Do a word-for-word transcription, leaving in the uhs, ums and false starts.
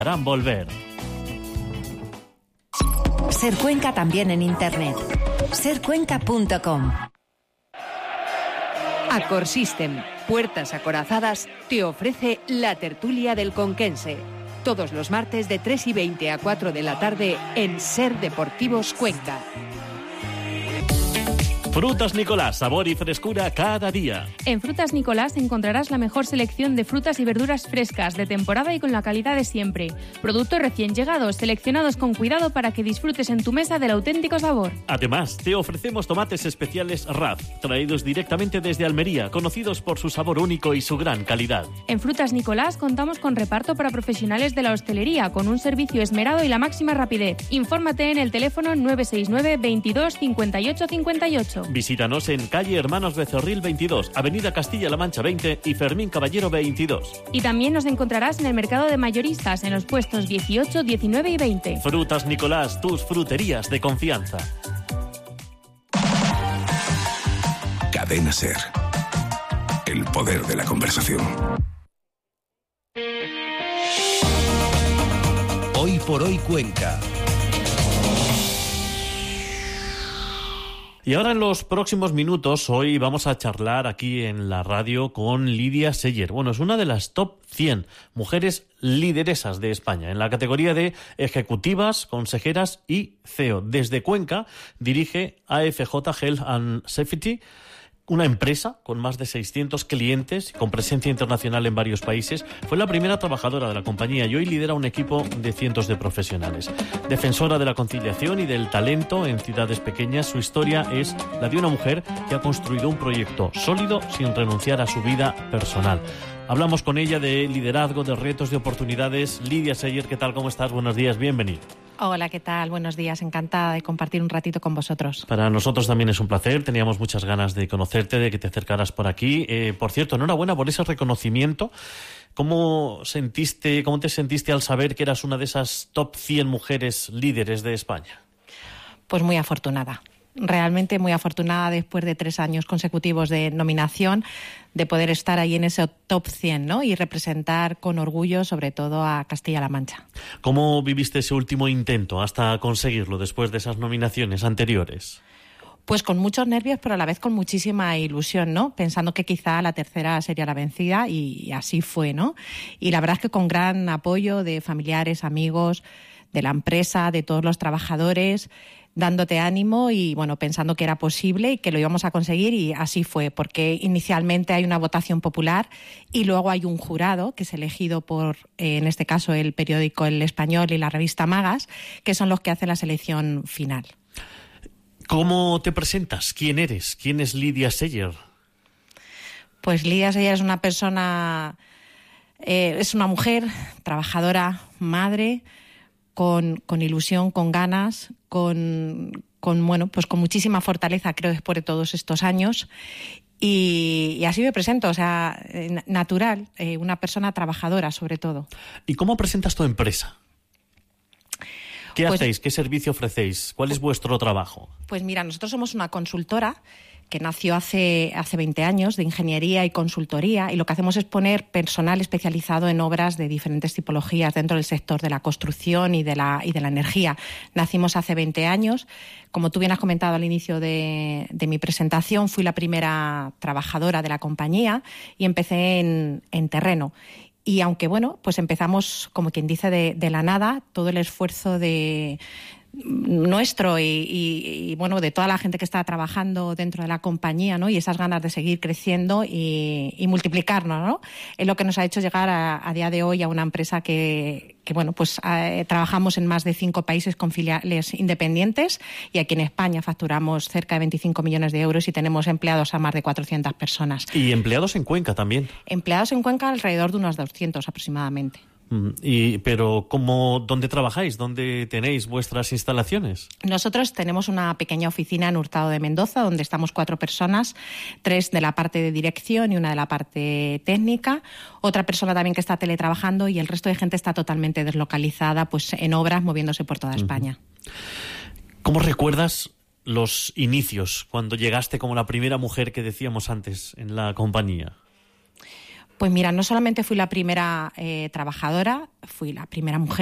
harán volver. Ser Cuenca también en internet. ser cuenca punto com. Accor System, puertas acorazadas, te ofrece la tertulia del conquense. Todos los martes de tres y veinte a cuatro de la tarde en Ser Deportivos Cuenca. Frutas Nicolás, sabor y frescura cada día. En Frutas Nicolás encontrarás la mejor selección de frutas y verduras frescas, de temporada y con la calidad de siempre. Productos recién llegados, seleccionados con cuidado para que disfrutes en tu mesa del auténtico sabor. Además, te ofrecemos tomates especiales R A F, traídos directamente desde Almería, conocidos por su sabor único y su gran calidad. En Frutas Nicolás contamos con reparto para profesionales de la hostelería, con un servicio esmerado y la máxima rapidez. Infórmate en el teléfono nueve seis nueve veintidós cincuenta y ocho cincuenta y ocho. Visítanos en calle Hermanos Becerril veintidós, avenida Castilla-La Mancha veinte y Fermín Caballero veintidós. Y también nos encontrarás en el mercado de mayoristas, en los puestos dieciocho, diecinueve y veinte. Frutas Nicolás, tus fruterías de confianza. Cadena Ser. El poder de la conversación. Hoy por hoy Cuenca. Y ahora en los próximos minutos, hoy vamos a charlar aquí en la radio con Lidia Seyer. Bueno, es una de las top cien mujeres lideresas de España en la categoría de ejecutivas, consejeras y C E O. Desde Cuenca dirige A F J Health and Safety, una empresa con más de seiscientos clientes y con presencia internacional en varios países. Fue la primera trabajadora de la compañía y hoy lidera un equipo de cientos de profesionales. Defensora de la conciliación y del talento en ciudades pequeñas, su historia es la de una mujer que ha construido un proyecto sólido sin renunciar a su vida personal. Hablamos con ella de liderazgo, de retos, de oportunidades. Lidia Seyer, ¿qué tal? ¿Cómo estás? Buenos días, bienvenida. Hola, ¿qué tal? Buenos días, encantada de compartir un ratito con vosotros. Para nosotros también es un placer, teníamos muchas ganas de conocerte, de que te acercaras por aquí. Eh, por cierto, enhorabuena por ese reconocimiento. ¿Cómo sentiste, cómo te sentiste al saber que eras una de esas top cien mujeres líderes de España? Pues muy afortunada. Realmente muy afortunada después de tres años consecutivos de nominación, de poder estar ahí en ese top cien, ¿no? Y representar con orgullo sobre todo a Castilla-La Mancha. ¿Cómo viviste ese último intento hasta conseguirlo después de esas nominaciones anteriores? Pues con muchos nervios, pero a la vez con muchísima ilusión, ¿no? Pensando que quizá la tercera sería la vencida y así fue, ¿no? Y la verdad es que con gran apoyo de familiares, amigos, de la empresa, de todos los trabajadores, dándote ánimo y bueno, pensando que era posible y que lo íbamos a conseguir, y así fue, porque inicialmente hay una votación popular y luego hay un jurado que es elegido por, eh, en este caso, el periódico El Español y la revista Magas, que son los que hacen la selección final. ¿Cómo te presentas? ¿Quién eres? ¿Quién es Lidia Seyer? Pues Lidia Seyer es una persona, eh, es una mujer trabajadora, madre, Con, con ilusión, con ganas, con, con bueno, pues con muchísima fortaleza, creo, después de todos estos años. Y, y así me presento, o sea, natural, eh, una persona trabajadora, sobre todo. ¿Y cómo presentas tu empresa? ¿Qué pues, hacéis? ¿Qué servicio ofrecéis? ¿Cuál es vuestro trabajo? Pues mira, nosotros somos una consultora que nació hace, hace veinte años, de ingeniería y consultoría, y lo que hacemos es poner personal especializado en obras de diferentes tipologías dentro del sector de la construcción y de la, y de la energía. Nacimos hace veinte años. Como tú bien has comentado al inicio de, de mi presentación, fui la primera trabajadora de la compañía y empecé en, en terreno. Y aunque, bueno, pues empezamos, como quien dice, de, de la nada, todo el esfuerzo de nuestro y, y, y bueno, de toda la gente que está trabajando dentro de la compañía, ¿no? Y esas ganas de seguir creciendo y, y multiplicarnos, ¿no? Es lo que nos ha hecho llegar a, a día de hoy a una empresa que, que bueno, pues eh, trabajamos en más de cinco países con filiales independientes, y aquí en España facturamos cerca de veinticinco millones de euros y tenemos empleados a más de cuatrocientas personas. ¿Y empleados en Cuenca también? Empleados en Cuenca alrededor de unos doscientos aproximadamente. Y, pero ¿cómo, ¿dónde trabajáis? ¿Dónde tenéis vuestras instalaciones? Nosotros tenemos una pequeña oficina en Hurtado de Mendoza, donde estamos cuatro personas, tres de la parte de dirección y una de la parte técnica, otra persona también que está teletrabajando, y el resto de gente está totalmente deslocalizada, pues en obras, moviéndose por toda España. ¿Cómo recuerdas los inicios, cuando llegaste como la primera mujer que decíamos antes en la compañía? Pues mira, no solamente fui la primera eh, trabajadora, fui la primera mujer